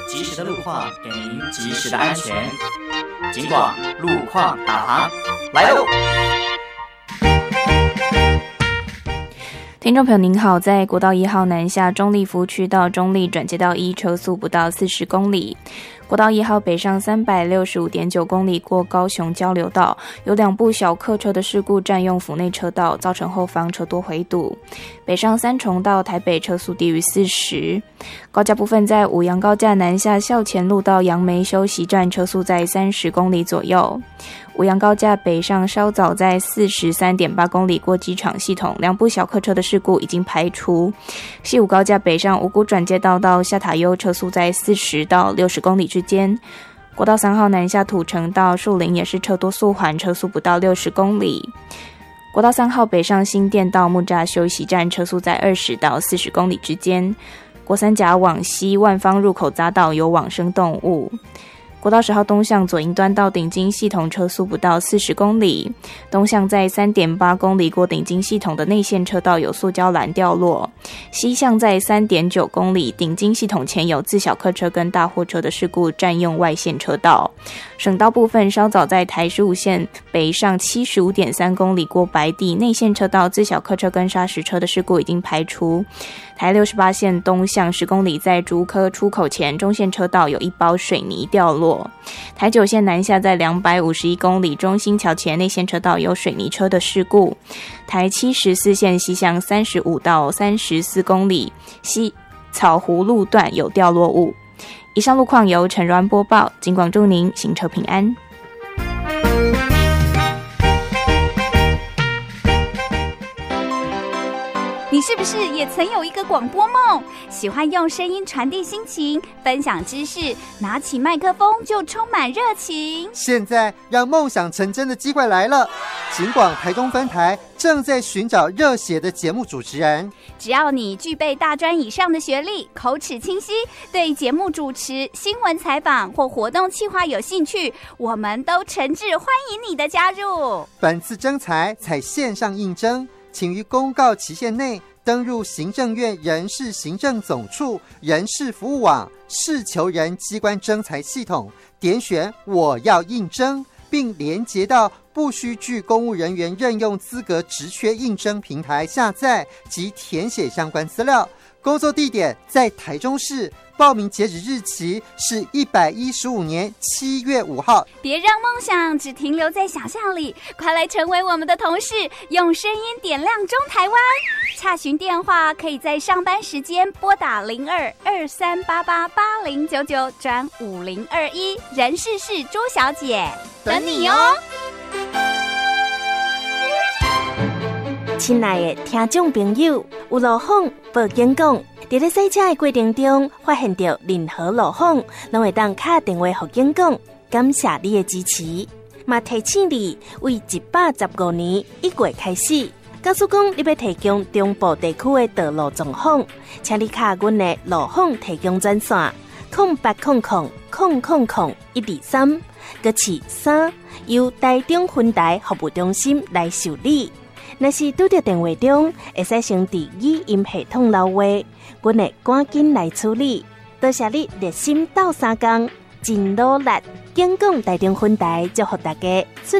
及时的路况，给您及时的安全。警广路况导航来喽！ 听众朋友您好，在国道1号南下中立服务区到中立转接道1，车速不到40公里。国道1号北上365.9公里过高雄交流道，有2部小客车的事故占用府内车道，造成后方车多回堵。北上三重到台北车速低于40。高架部分在五杨高架南下校前路到杨梅休息站，车速在30公里左右。五杨高架北上稍早在43.8公里过机场系统，2部小客车的事故已经排除。西武高架北上五股转接道到下塔悠，车速在40到60公里之间。国道3号南下土城到树林也是车多速缓，车速不到60公里。国道3号北上新店到木栅休息站，车速在20到40公里之间。国三甲往西万方入口匝道有往生动物。国道10号东向左营端到顶金系统，车速不到40公里。东向在 3.8 公里过顶金系统的内线车道有塑胶栏掉落。西向在 3.9 公里顶金系统前有自小客车跟大货车的事故占用外线车道。省道部分稍早在台15线北上 75.3 公里过白地内线车道自小客车跟砂石车的事故已经排除。台68线东向10公里在竹科出口前中线车道有一包水泥掉落。台9线南下在251公里中心桥前内线车道有水泥车的事故。台74线西向35到34公里西草湖路段有掉落物。以上路况由陈软播报，警广祝您行车平安。 你是不是也曾有一个广播梦？喜欢用声音传递心情，分享知识，拿起麦克风就充满热情。 现在让梦想成真的机会来了，警广台中分台正在寻找热血的节目主持人。 只要你具备大专以上的学历，口齿清晰，对节目主持、新闻采访或活动企划有兴趣，我们都诚挚欢迎你的加入。 本次征才采线上应征，请于公告期限内登入行政院人事行政总处人事服务网事求人机关征才系统，点选我要应征，并连结到不需具公务人员任用资格职缺应征平台下载及填写相关资料。工作地点在台中市，报名截止日期是115年7月5号。 别让梦想只停留在想象里，快来成为我们的同事，用声音点亮中台湾。洽询电话可以在上班时间拨打02-2388-8099转5021，人事是朱小姐，等你哦。 亲爱的听众朋友，有路况报警讲，在咧赛车的过程中发现到任何路况，拢会当打电话给警讲。感谢你的支持，嘛提醒你，为115年1月开始，假使讲你要提供中部地区的道路状况，请你卡阮的路况提供专线0800000123，搁是3，由台中分台服务中心来受理。若是拄到电话中，会使先伫语音系统留话，阮会赶紧来处理。多谢你热心斗3工，真努力。警广台中分台祝福大家顺